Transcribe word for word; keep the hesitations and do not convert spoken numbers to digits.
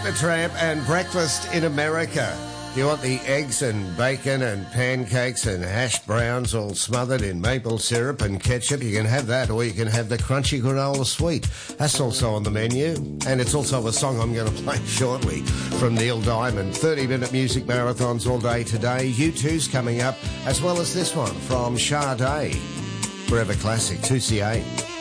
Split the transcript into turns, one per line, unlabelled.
Supertramp and Breakfast in America. Do you want the eggs and bacon and pancakes and hash browns all smothered in maple syrup and ketchup? You can have that, or you can have the crunchy granola sweet. That's also on the menu. And it's also a song I'm going to play shortly from Neil Diamond. thirty-minute music marathons all day today. U two's coming up, as well as this one from Sade. Forever Classic, two C A.